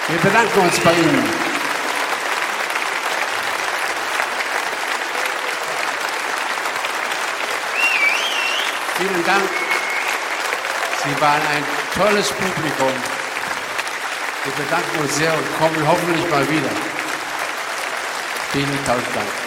Wir bedanken uns bei Ihnen. Vielen Dank. Sie waren ein tolles Publikum. Wir bedanken uns sehr und kommen hoffentlich mal wieder. Vielen Dank.